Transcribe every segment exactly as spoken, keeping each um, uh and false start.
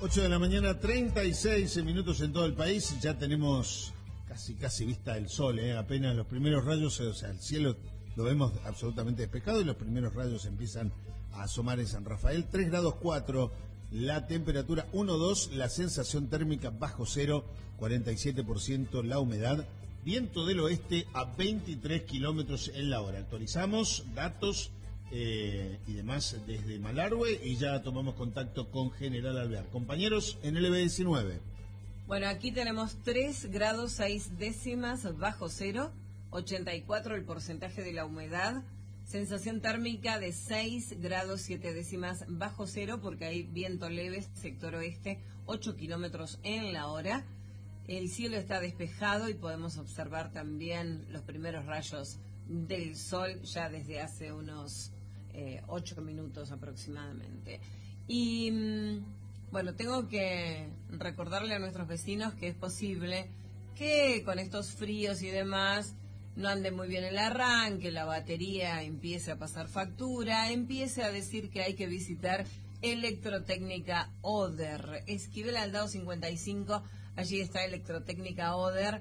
ocho de la mañana, treinta y seis minutos en todo el país. Ya tenemos casi casi vista el sol, ¿eh? Apenas los primeros rayos, o sea, el cielo lo vemos absolutamente despejado y los primeros rayos empiezan a asomar en San Rafael. tres grados cuatro, la temperatura uno dos, la sensación térmica bajo cero, cuarenta y siete por ciento la humedad, viento del oeste a veintitrés kilómetros en la hora. Actualizamos datos Eh, y demás desde Malargüe y ya tomamos contacto con General Alvear. Compañeros, en el E B diecinueve. Bueno, aquí tenemos tres grados seis décimas bajo cero, ochenta y cuatro el porcentaje de la humedad, sensación térmica de seis grados siete décimas bajo cero porque hay viento leve, sector oeste, ocho kilómetros en la hora. El cielo está despejado y podemos observar también los primeros rayos del sol ya desde hace unos eh, ocho minutos aproximadamente. Y bueno, tengo que recordarle a nuestros vecinos que es posible que con estos fríos y demás no ande muy bien el arranque, la batería empiece a pasar factura, empiece a decir que hay que visitar Electrotécnica Oder, Esquivel Aldao cincuenta y cinco, allí está Electrotécnica Oder,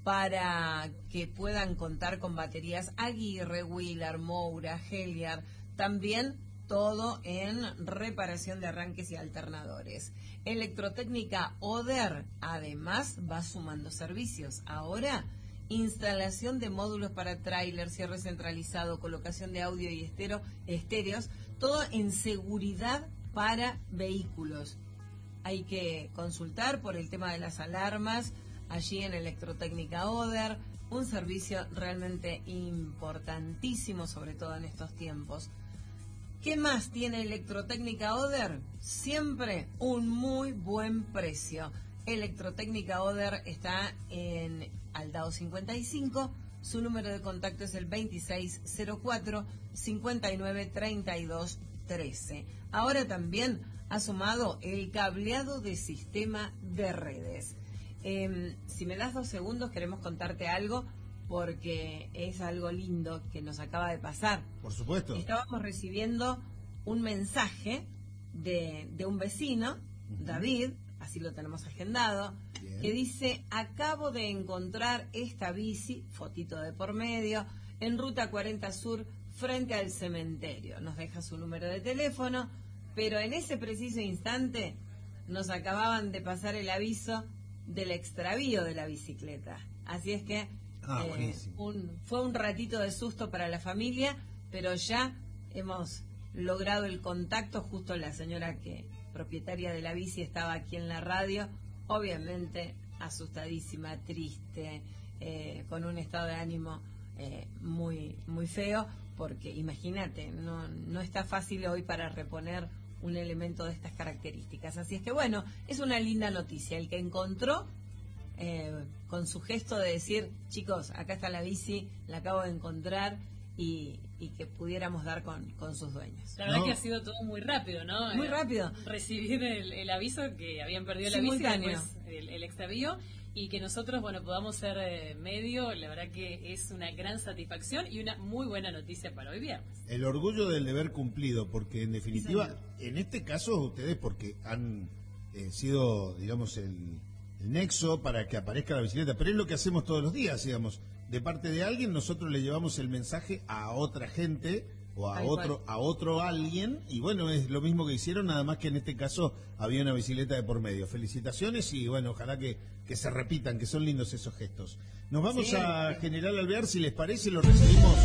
para que puedan contar con baterías Aguirre, Wheeler, Moura, Heliar, también todo en reparación de arranques y alternadores. Electrotécnica Oder además va sumando servicios. Ahora, instalación de módulos para tráiler, cierre centralizado, colocación de audio y estéreo, estéreos, todo en seguridad para vehículos. Hay que consultar por el tema de las alarmas allí en Electrotécnica Oder, un servicio realmente importantísimo, sobre todo en estos tiempos. ¿Qué más tiene Electrotécnica Oder? Siempre un muy buen precio. Electrotécnica Oder está en Aldao cincuenta y cinco, su número de contacto es el veintiséis cero cuatro, cincuenta y nueve treinta y dos trece. Ahora también ha sumado el cableado de sistema de redes. Eh, si me das dos segundos, queremos contarte algo, porque es algo lindo que nos acaba de pasar. Por supuesto. Estábamos recibiendo un mensaje de, de un vecino, uh-huh. David, así lo tenemos agendado, bien, que dice: acabo de encontrar esta bici, fotito de por medio, en Ruta cuarenta Sur, frente al cementerio. Nos deja su número de teléfono, pero en ese preciso instante nos acababan de pasar el aviso del extravío de la bicicleta. Así es que ah, eh, un, fue un ratito de susto para la familia, pero ya hemos logrado el contacto. Justo la señora que propietaria de la bici estaba aquí en la radio, obviamente asustadísima, triste, eh, con un estado de ánimo eh, muy muy feo, porque imagínate, no, no está fácil hoy para reponer un elemento de estas características. Así es que bueno, es una linda noticia. El que encontró, eh, con su gesto de decir: chicos, acá está la bici, la acabo de encontrar, y, y que pudiéramos dar con, con sus dueños. La verdad ¿No? que ha sido todo muy rápido, ¿no? Muy eh, rápido. Recibir el, el aviso que habían perdido la bici, después el, el extravío, y que nosotros, bueno, podamos ser eh, medio, la verdad que es una gran satisfacción y una muy buena noticia para hoy viernes. El orgullo del deber cumplido, porque en definitiva, sí, en este caso ustedes, porque han eh, sido, digamos, el, el nexo para que aparezca la bicicleta, pero es lo que hacemos todos los días, digamos, de parte de alguien nosotros le llevamos el mensaje a otra gente o a Ay, otro cual. a otro alguien, y bueno, es lo mismo que hicieron, nada más que en este caso había una bicicleta de por medio. Felicitaciones y bueno, ojalá que, que se repitan, que son lindos esos gestos. Nos vamos sí. a General Alvear, si les parece, lo recibimos.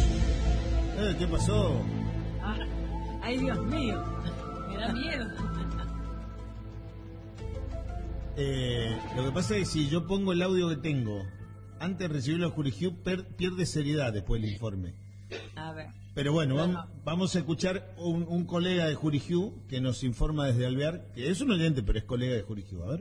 Eh, ¿Qué pasó? Ah, ay, Dios mío, me da miedo. Eh, lo que pasa es que si yo pongo el audio que tengo antes de recibirlo a Jurigiu, pierde seriedad después del informe. A ver. Pero bueno, no, vamos, no. vamos a escuchar un, un colega de Jurigiu que nos informa desde Alvear, que es un oyente, pero es colega de Jurigiu. A ver.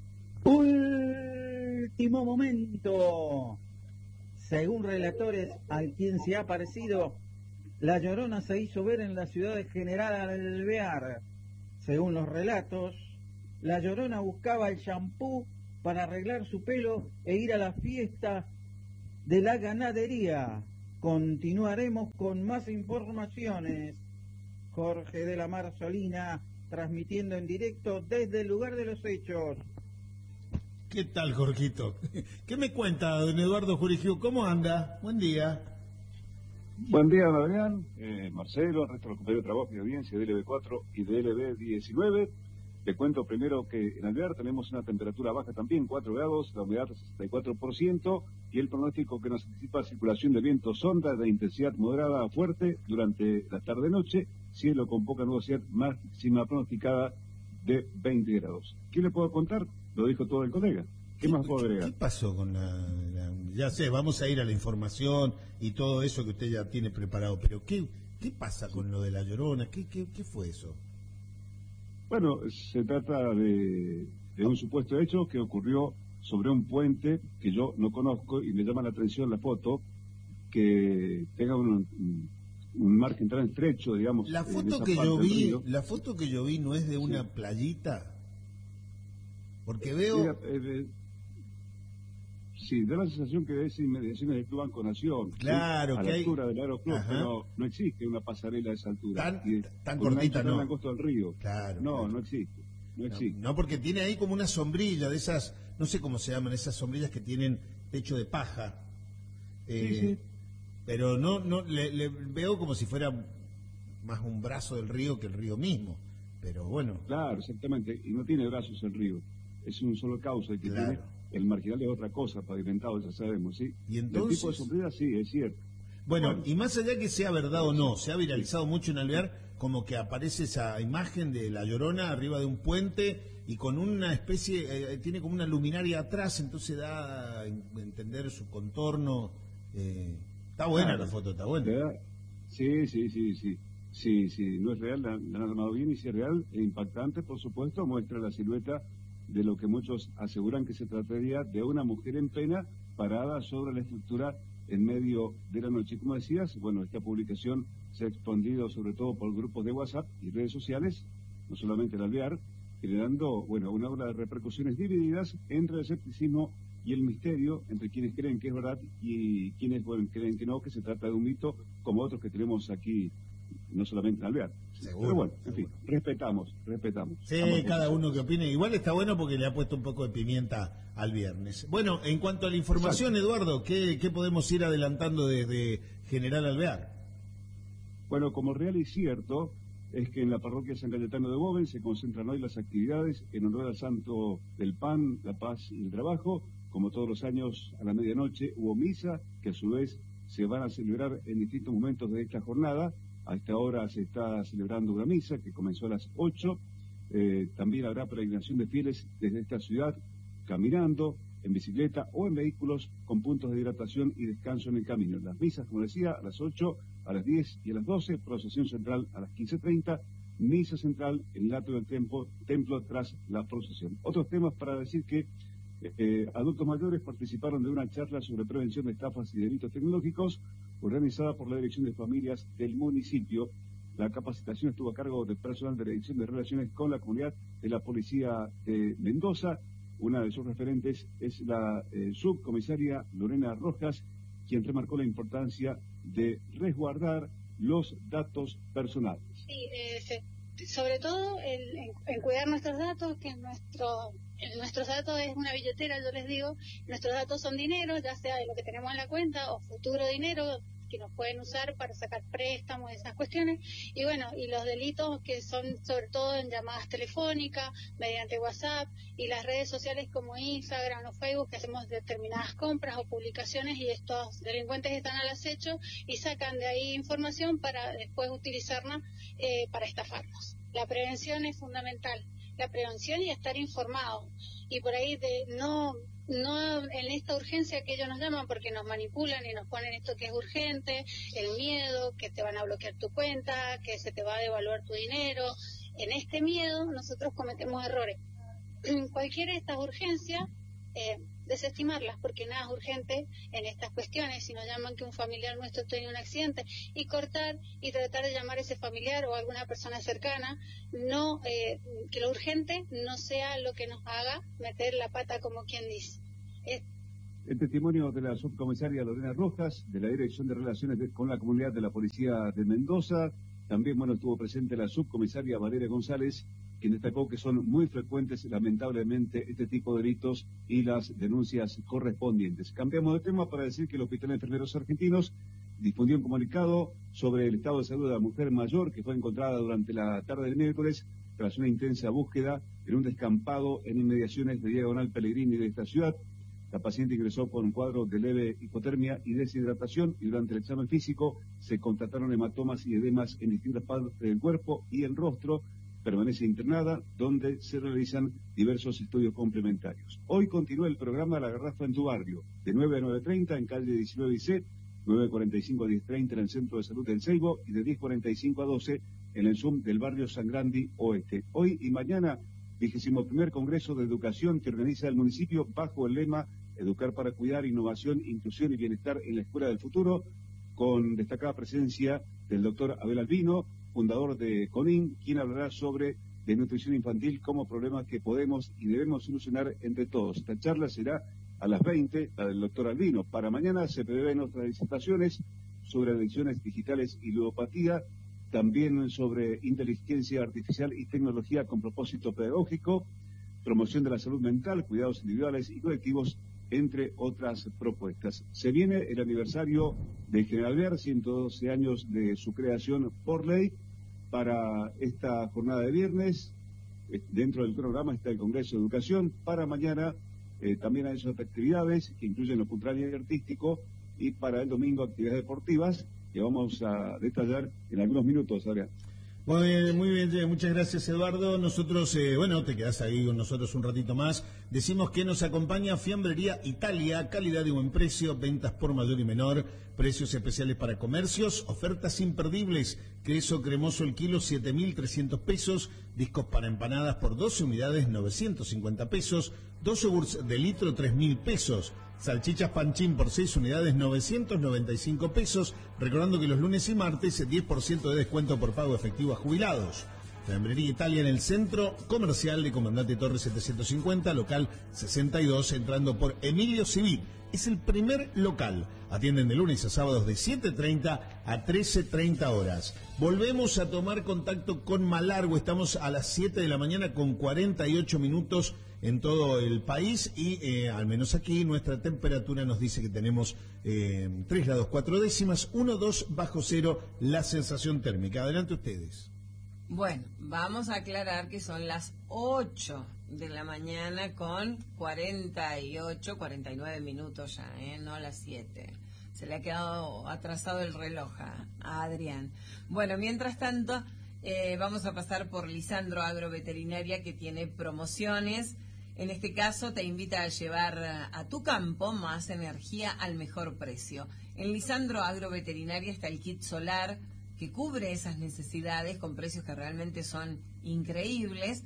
Último momento. Según relatores al quien se ha parecido, la Llorona se hizo ver en la ciudad de General Alvear. Según los relatos, la Llorona buscaba el shampoo para arreglar su pelo e ir a la fiesta de la ganadería. Continuaremos con más informaciones. Jorge de la Marzolina, transmitiendo en directo desde el lugar de los hechos. ¿Qué tal, Jorgito? ¿Qué me cuenta, don Eduardo Jurigiu? ¿Cómo anda? Buen día. Buen día, Adrián, eh, Marcelo, el resto de los compañeros de trabajo y de audiencia de L B cuatro y de L B diecinueve. Te cuento primero que en Alvear tenemos una temperatura baja también, cuatro grados, la humedad sesenta y cuatro por ciento, y el pronóstico que nos anticipa circulación de vientos sonda de intensidad moderada a fuerte durante la tarde-noche, cielo con poca nubosidad, máxima pronosticada de veinte grados. ¿Qué le puedo contar? Lo dijo todo el colega. ¿Qué más puedo agregar? ¿Qué pasó con la, la...? Ya sé, vamos a ir a la información y todo eso que usted ya tiene preparado, pero ¿qué, qué pasa con lo de La Llorona? ¿Qué, qué, qué fue eso? Bueno, se trata de, de un supuesto hecho que ocurrió sobre un puente que yo no conozco y me llama la atención la foto, que tenga un, un margen tan estrecho, digamos. La foto que yo vi, la foto que yo vi no es de una sí. playita, porque veo... Sí, eh, eh, sí, da la sensación que es inmediaciones del Club Banco Nación. Claro, ¿sí? A que la hay... altura del Aeroclub, pero no existe una pasarela a esa altura. Tan, y, tan cortita, no. Tan angosto del río. Claro. No, claro. no existe. No, existe. No, no, porque tiene ahí como una sombrilla de esas, no sé cómo se llaman, esas sombrillas que tienen techo de paja. Eh, sí, sí. Pero no, no, le, le veo como si fuera más un brazo del río que el río mismo. Pero bueno. Claro, exactamente. Y no tiene brazos el río. Es un solo cauce el que claro. tiene. El marginal es otra cosa, pavimentado, ya sabemos, ¿sí? Y entonces... El tipo de sombrilla, sí, es cierto. Bueno, bueno, y más allá que sea verdad o no, se ha viralizado sí. mucho en Alvear, como que aparece esa imagen de La Llorona arriba de un puente y con una especie, eh, tiene como una luminaria atrás, entonces da a entender su contorno. Eh, está buena claro. la foto, está buena. Sí, sí, sí, sí. Sí, sí, no es real, la, la han armado bien y si es real, e impactante, por supuesto, muestra la silueta de lo que muchos aseguran que se trataría de una mujer en pena parada sobre la estructura en medio de la noche. Como decías, bueno, esta publicación se ha expandido sobre todo por grupos de WhatsApp y redes sociales, no solamente el Alvear, generando, bueno, una ola de repercusiones divididas entre el escepticismo y el misterio, entre quienes creen que es verdad y quienes, bueno, creen que no, que se trata de un mito, como otros que tenemos aquí, no solamente en Alvear. Seguro, pero bueno, en seguro. fin, respetamos, respetamos. Sí, cada uno que opine. Igual está bueno porque le ha puesto un poco de pimienta al viernes. Bueno, en cuanto a la información, exacto. Eduardo, ¿qué, ¿qué podemos ir adelantando desde General Alvear? Bueno, como real y cierto, es que en la parroquia San Cayetano de Boven se concentran hoy las actividades en honor al santo del pan, la paz y el trabajo. Como todos los años, a la medianoche hubo misa, que a su vez se van a celebrar en distintos momentos de esta jornada. A esta hora se está celebrando una misa que comenzó a las ocho. Eh, también habrá peregrinación de fieles desde esta ciudad, caminando, en bicicleta o en vehículos con puntos de hidratación y descanso en el camino. Las misas, como decía, a las ocho, a las diez y a las doce, procesión central a las quince treinta, misa central en el atrio del templo, templo tras la procesión. Otros temas para decir que eh, adultos mayores participaron de una charla sobre prevención de estafas y delitos tecnológicos organizada por la Dirección de Familias del municipio. La capacitación estuvo a cargo del personal de la Dirección de Relaciones con la Comunidad de la Policía de Mendoza. Una de sus referentes es la eh, subcomisaria Lorena Rojas, quien remarcó la importancia de resguardar los datos personales. Sí, eh, sobre todo en, en, en cuidar nuestros datos, que nuestro... Nuestros datos es una billetera, yo les digo, nuestros datos son dinero, ya sea de lo que tenemos en la cuenta o futuro dinero que nos pueden usar para sacar préstamos, esas cuestiones, y bueno, y los delitos que son sobre todo en llamadas telefónicas, mediante WhatsApp y las redes sociales como Instagram o Facebook, que hacemos determinadas compras o publicaciones y estos delincuentes están al acecho y sacan de ahí información para después utilizarla eh, para estafarnos. La prevención es fundamental. La prevención y estar informado y por ahí de no no en esta urgencia que ellos nos llaman porque nos manipulan y nos ponen esto que es urgente, el miedo, que te van a bloquear tu cuenta, que se te va a devaluar tu dinero. En este miedo nosotros cometemos errores. Cualquiera de estas urgencias eh, desestimarlas porque nada es urgente en estas cuestiones. Si nos llaman que un familiar nuestro tiene un accidente y cortar y tratar de llamar a ese familiar o a alguna persona cercana, no eh, que lo urgente no sea lo que nos haga meter la pata, como quien dice. Es... El testimonio de la subcomisaria Lorena Rojas, de la Dirección de Relaciones de, con la Comunidad de la Policía de Mendoza. También, bueno, estuvo presente la subcomisaria Valeria González, quien destacó que son muy frecuentes, lamentablemente, este tipo de delitos y las denuncias correspondientes. Cambiamos de tema para decir que el Hospital de Enfermeros Argentinos difundió un comunicado sobre el estado de salud de la mujer mayor que fue encontrada durante la tarde del miércoles tras una intensa búsqueda en un descampado en inmediaciones de Diagonal Pellegrini de esta ciudad. La paciente ingresó con un cuadro de leve hipotermia y deshidratación y durante el examen físico se constataron hematomas y edemas en distintas partes del cuerpo y el rostro. Permanece internada, donde se realizan diversos estudios complementarios. Hoy continúa el programa La Garrafa en tu barrio, de nueve a nueve treinta en calle diecinueve y C, nueve cuarenta y cinco a diez treinta en el Centro de Salud del Seibo y de diez cuarenta y cinco a doce en el Zoom del barrio San Grandi Oeste. Hoy y mañana, vigésimo primer Congreso de Educación que organiza el municipio bajo el lema Educar para Cuidar, Innovación, Inclusión y Bienestar en la Escuela del Futuro, con destacada presencia del doctor Abel Albino, fundador de CONIN, quien hablará sobre desnutrición infantil como problema que podemos y debemos solucionar entre todos. Esta charla será a las veinte, la del doctor Albino. Para mañana se prevén otras disertaciones sobre adicciones digitales y ludopatía, también sobre inteligencia artificial y tecnología con propósito pedagógico, promoción de la salud mental, cuidados individuales y colectivos, entre otras propuestas. Se viene el aniversario de General Bear, ciento doce años de su creación por ley. Para esta jornada de viernes, eh, dentro del programa está el Congreso de Educación. Para mañana eh, también hay esas actividades que incluyen lo cultural y artístico, y para el domingo actividades deportivas que vamos a detallar en algunos minutos, Adrián. Muy bien, muy bien, muchas gracias, Eduardo. Nosotros, eh, bueno, te quedás ahí con nosotros un ratito más. Decimos que nos acompaña Fiambrería Italia, calidad y buen precio, ventas por mayor y menor, precios especiales para comercios, ofertas imperdibles, queso cremoso el kilo siete mil trescientos pesos, discos para empanadas por doce unidades novecientos cincuenta pesos, dos yogurts de litro tres mil pesos. Salchichas Panchín por seis unidades, novecientos noventa y cinco pesos. Recordando que los lunes y martes, diez por ciento de descuento por pago efectivo a jubilados. Fiambrería Italia en el Centro Comercial de Comandante Torres setecientos cincuenta, local sesenta y dos, entrando por Emilio Civil. Es el primer local. Atienden de lunes a sábados de siete treinta a trece treinta horas. Volvemos a tomar contacto con Malargüe. Estamos a las siete de la mañana con cuarenta y ocho minutos en todo el país y eh, al menos aquí nuestra temperatura nos dice que tenemos eh, tres grados cuatro décimas, uno dos bajo cero la sensación térmica. Adelante ustedes. Bueno, vamos a aclarar que son las ocho de la mañana con cuarenta y ocho, cuarenta y nueve minutos ya, ¿eh? No las siete. Se le ha quedado atrasado el reloj a, a Adrián. Bueno, mientras tanto, eh, vamos a pasar por Lisandro Agroveterinaria, que tiene promociones. En este caso te invita a llevar a tu campo más energía al mejor precio. En Lisandro Agroveterinaria está el kit solar que cubre esas necesidades con precios que realmente son increíbles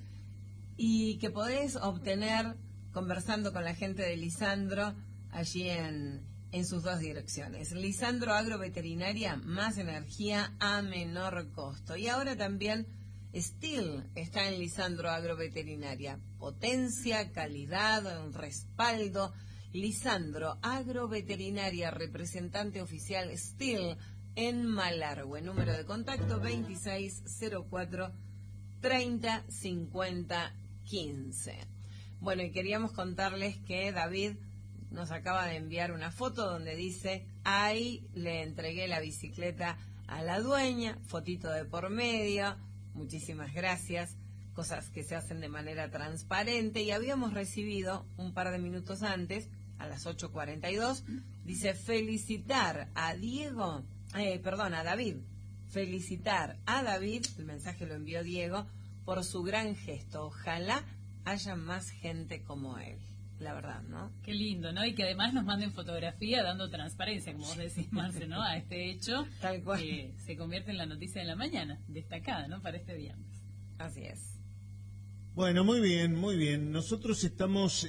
y que podés obtener conversando con la gente de Lisandro allí en, en sus dos direcciones. Lisandro Agroveterinaria, más energía a menor costo. Y ahora también Steel está en Lisandro Agroveterinaria. Potencia, calidad, respaldo. Lisandro Agroveterinaria, representante oficial Steel en Malargüe. Número de contacto veintiséis cero cuatro treinta cincuenta quince. Bueno, y queríamos contarles que David nos acaba de enviar una foto donde dice: ahí le entregué la bicicleta a la dueña, fotito de por medio. Muchísimas gracias, cosas que se hacen de manera transparente. Y habíamos recibido un par de minutos antes, a las ocho cuarenta y dos, dice: felicitar a Diego, eh, perdón, a David, felicitar a David, el mensaje lo envió Diego, por su gran gesto. Ojalá haya más gente como él. La verdad, ¿no? Qué lindo, ¿no? Y que además nos manden fotografía dando transparencia, como vos decís, Marce, ¿no? A este hecho. Tal cual. Que se convierte en la noticia de la mañana, destacada, ¿no? Para este viernes. Así es. Bueno, muy bien, muy bien. Nosotros estamos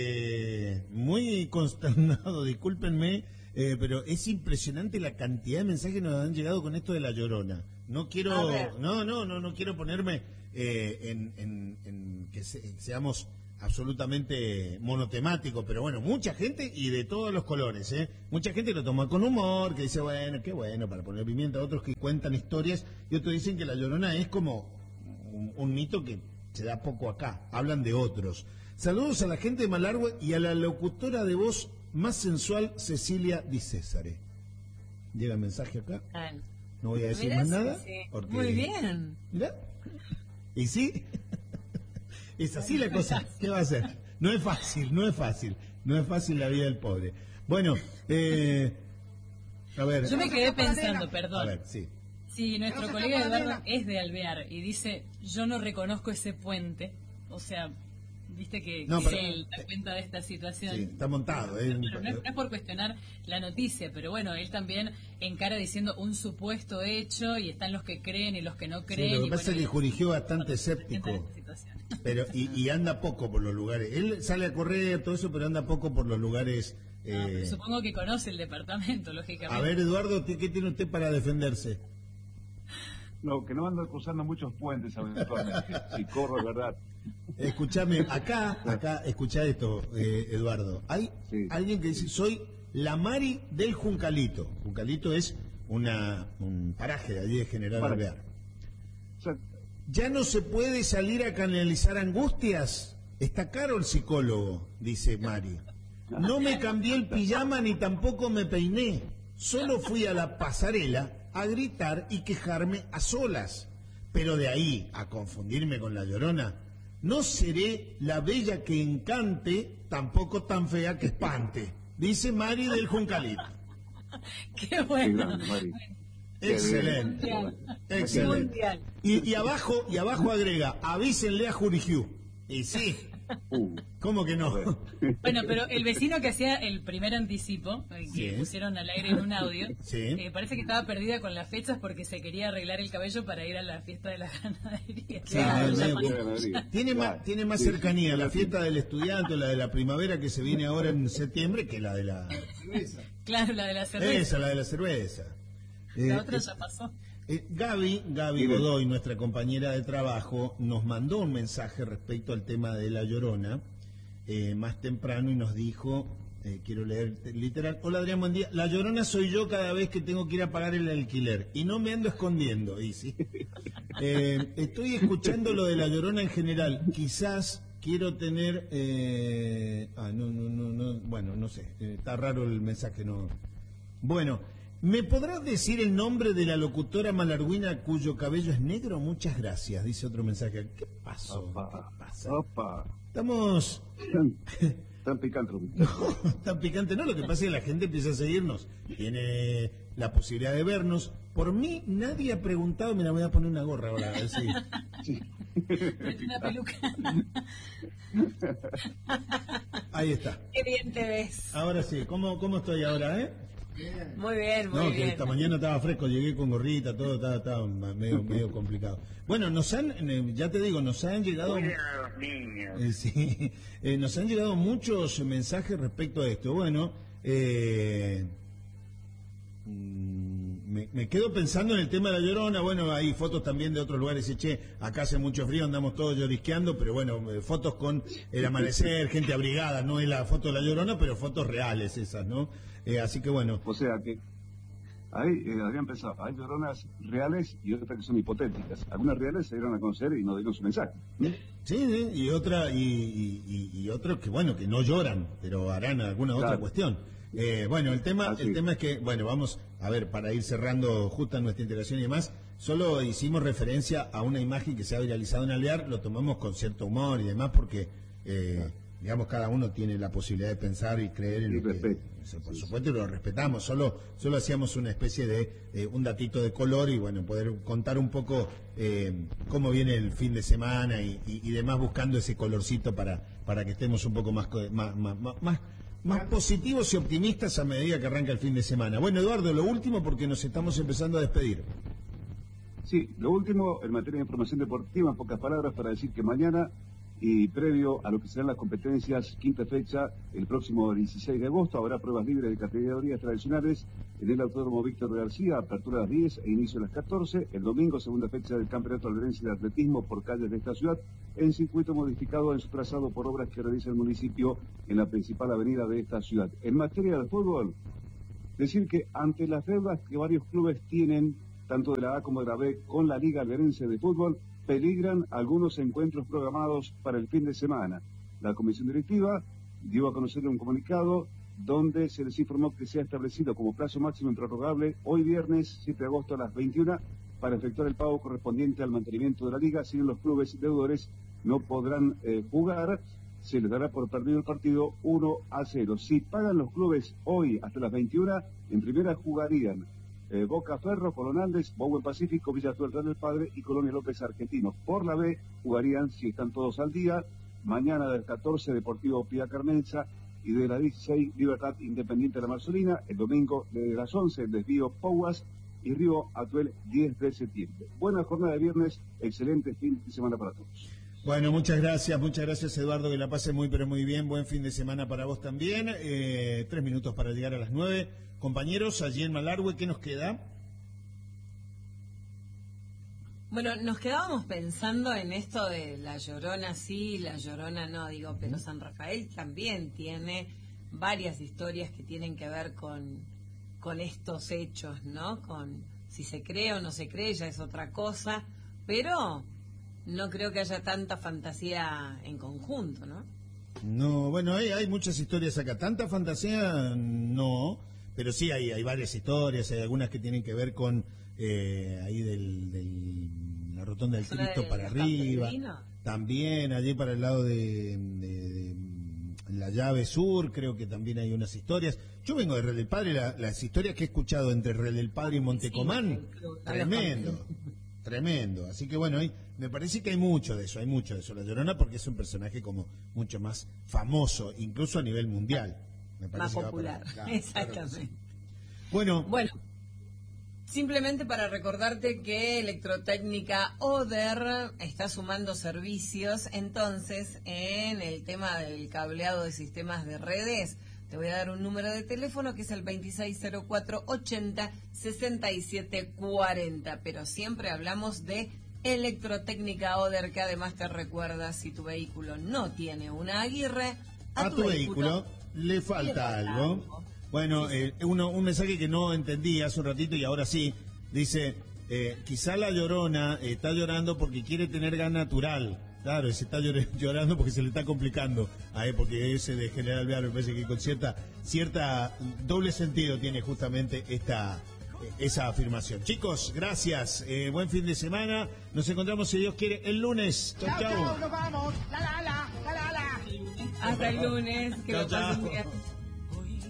eh, muy consternados, discúlpenme, eh, pero es impresionante la cantidad de mensajes que nos han llegado con esto de La Llorona. No quiero, no, no, no, no quiero ponerme eh, en, en, en que se, seamos absolutamente monotemático, pero bueno, mucha gente y de todos los colores, ¿eh? Mucha gente lo toma con humor, que dice, bueno, qué bueno, para poner pimienta, otros que cuentan historias, y otros dicen que La Llorona es como un, un mito que se da poco acá, hablan de otros. Saludos a la gente de Malargüe y a la locutora de voz más sensual, Cecilia Di Césare. Llega el mensaje acá. Ah, no voy a decir mirá, más nada. Sí, sí. Porque... Muy bien. ¿Mirá? ¿Y sí? Es así la cosa. ¿Qué va a hacer? No es fácil, no es fácil. No es fácil la vida del pobre. Bueno, eh, a ver. Yo me quedé pensando, perdón. A ver, sí. Sí, nuestro colega Eduardo es de Alvear y dice, yo no reconozco ese puente. O sea, viste que, no, que pero, él da cuenta de esta situación. Sí, está montado. Eh. Pero no, es, no es por cuestionar la noticia, pero bueno, él también encara diciendo un supuesto hecho y están los que creen y los que no creen. Sí, lo que y pasa bueno, es que Jurigió bastante escéptico. Pero y, y anda poco por los lugares. Él sale a correr, todo eso, pero anda poco por los lugares. Eh... No, supongo que conoce el departamento, lógicamente. A ver, Eduardo, ¿qué, qué tiene usted para defenderse? No, que no ando cruzando muchos puentes habitualmente. Si corro, es verdad. Escuchame, acá, acá, escuchá esto, eh, Eduardo. Hay sí. alguien que dice, soy la Mari del Juncalito. Juncalito es una un paraje de allí de General Alvear. Ya no se puede salir a canalizar angustias. Está caro el psicólogo, dice Mari. No me cambié el pijama ni tampoco me peiné. Solo fui a la pasarela a gritar y quejarme a solas. Pero de ahí a confundirme con la Llorona, no seré la bella que encante, tampoco tan fea que espante, dice Mari del Juncalito. Qué bueno. Qué grande, Mari. Excelente. Excelente. Y, y abajo, y abajo agrega, avísenle a Jurigiú. Y sí. Uh, ¿Cómo que no? Bueno, pero el vecino que hacía el primer anticipo, que sí. pusieron al aire en un audio, sí. eh, parece que estaba perdida con las fechas porque se quería arreglar el cabello para ir a la fiesta de la ganadería. Sí, claro, ya, tiene, más, tiene más cercanía la fiesta del estudiante, la de la primavera que se viene ahora en septiembre, que la de la cerveza. Claro, la de la cerveza. Esa, la de la cerveza. La eh, otra eh, ya pasó. Eh, Gaby, Gaby Godoy, nuestra compañera de trabajo, nos mandó un mensaje respecto al tema de La Llorona eh, más temprano y nos dijo, eh, quiero leer literal, hola Adrián, buen día, La Llorona soy yo cada vez que tengo que ir a pagar el alquiler y no me ando escondiendo, y sí. eh, estoy escuchando lo de La Llorona en general, quizás quiero tener, eh, ah, no, no, no, no, bueno, no sé, eh, está raro el mensaje, no, bueno. ¿Me podrás decir el nombre de la locutora malargüina cuyo cabello es negro? Muchas gracias, dice otro mensaje. ¿Qué pasó? Opa, ¿Qué pasa? Opa. Estamos... Tan picante. No, tan picante no, lo que pasa es que la gente empieza a seguirnos, tiene la posibilidad de vernos. Por mí nadie ha preguntado, mira, voy a poner una gorra ahora, a ver si... Sí. Una peluca. Ahí está. Qué bien te ves. Ahora sí, ¿cómo, cómo estoy ahora, eh? Muy bien, muy no, bien. que esta mañana estaba fresco, llegué con gorrita, todo estaba, estaba medio, medio complicado. Bueno, nos han, ya te digo, nos han llegado... Cuiden a los niños. Eh, sí, eh, nos han llegado muchos mensajes respecto a esto. Bueno, eh, me, me quedo pensando en el tema de La Llorona. Bueno, hay fotos también de otros lugares. Y, che, acá hace mucho frío, andamos todos llorisqueando, pero bueno, eh, fotos con el amanecer, gente abrigada. No es la foto de La Llorona, pero fotos reales esas, ¿no? Eh, así que bueno. O sea que ahí, eh, habían pensado, hay lloronas reales y otras que son hipotéticas. Algunas reales se dieron a conocer y no dieron su mensaje. Sí, sí, y otra, y, y, y otros que bueno, que no lloran, pero harán alguna claro. otra cuestión. Eh, bueno, el tema, Así. el tema es que, bueno, vamos a ver, para ir cerrando justa nuestra integración y demás, solo hicimos referencia a una imagen que se ha viralizado en Alvear, lo tomamos con cierto humor y demás porque eh, claro. digamos, cada uno tiene la posibilidad de pensar y creer en y lo respeto. que, por supuesto, lo respetamos, solo solo hacíamos una especie de, eh, un datito de color y, bueno, poder contar un poco eh, cómo viene el fin de semana y, y, y demás, buscando ese colorcito para, para que estemos un poco más, más, más, más, más positivos y optimistas a medida que arranca el fin de semana. Bueno, Eduardo, lo último, porque nos estamos empezando a despedir. Sí, lo último, en materia de información deportiva, en pocas palabras, para decir que mañana... Y previo a lo que serán las competencias, quinta fecha, el próximo dieciséis de agosto, habrá pruebas libres de categorías tradicionales en el Autódromo Víctor García, apertura a las diez e inicio a las catorce. El domingo, segunda fecha del Campeonato Alverense de Atletismo por calles de esta ciudad, en circuito modificado en su trazado por obras que realiza el municipio en la principal avenida de esta ciudad. En materia de fútbol, decir que ante las deudas que varios clubes tienen, tanto de la A como de la B, con la Liga Alverense de Fútbol, peligran algunos encuentros programados para el fin de semana. La comisión directiva dio a conocer un comunicado donde se les informó que se ha establecido como plazo máximo improrrogable hoy viernes siete de agosto a las veintiuna para efectuar el pago correspondiente al mantenimiento de la liga, si no los clubes deudores no podrán eh, jugar, se les dará por perdido el partido uno a cero. Si pagan los clubes hoy hasta las veintiuna, en primera jugarían eh, Boca Ferro, Colonales, Bowen Pacífico, Villa Tuerta del Padre y Colonia López Argentino. Por la B jugarían, si están todos al día, mañana del catorce Deportivo Pía Carmenza, y de las dieciséis Libertad Independiente de la Marcelina, el domingo de las once Desvío Pouas y Río Atuel diez de septiembre. Buena jornada de viernes, excelente fin de semana para todos. Bueno, muchas gracias, muchas gracias Eduardo, que la pase muy pero muy bien, buen fin de semana para vos también, eh, tres minutos para llegar a las nueve. Compañeros, allí en Malargüe, ¿qué nos queda? Bueno, nos quedábamos pensando en esto de la Llorona sí, la Llorona no, digo, pero San Rafael también tiene varias historias que tienen que ver con, con estos hechos, ¿no? Con si se cree o no se cree, ya es otra cosa, pero no creo que haya tanta fantasía en conjunto, ¿no? No, bueno, hay, hay muchas historias acá, tanta fantasía no, pero sí hay, hay varias historias, hay algunas que tienen que ver con eh, ahí del... del la rotonda del Cristo para arriba, también allí para el lado de, de, de la llave sur, creo que también hay unas historias. Yo vengo de Real del Padre, la, las historias que he escuchado entre Real del Padre y Montecomán, sí, tremendo, tremendo. Así que bueno, hay, me parece que hay mucho de eso, hay mucho de eso. La Llorona porque es un personaje como mucho más famoso, incluso a nivel mundial. Me parece más popular, para, claro, exactamente. Claro sí. Bueno, bueno. Simplemente para recordarte que Electrotécnica Oder está sumando servicios, entonces en el tema del cableado de sistemas de redes, te voy a dar un número de teléfono que es el veintiséis cero cuatro ochenta sesenta y siete cuarenta, pero siempre hablamos de Electrotécnica Oder, que además te recuerda si tu vehículo no tiene una Aguirre, a, a tu, tu vehículo, vehículo le falta, le falta algo. algo. Bueno, eh, uno, un mensaje que no entendí hace un ratito y ahora sí, dice, eh, quizá la Llorona eh, está llorando porque quiere tener gas natural. Claro, se está llorando porque se le está complicando, a él, porque ese de General Bear me parece que con cierta, cierta doble sentido tiene justamente esta esa afirmación. Chicos, gracias, eh, buen fin de semana, nos encontramos si Dios quiere el lunes. Chau, chau. Chau, nos vamos, la la la, la la la. Hasta el lunes, que lo pasen bien.